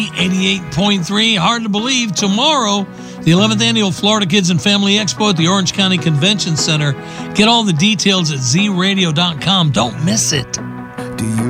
88.3. Hard to believe. Tomorrow, the 11th Annual Florida Kids and Family Expo at the Orange County Convention Center. Get all the details at zradio.com. Don't miss it.